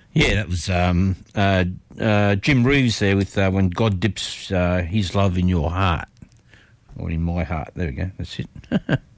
Yeah, that was Jim Reeves there with When God Dips His Love in Your Heart. Or in my heart. There we go. That's it.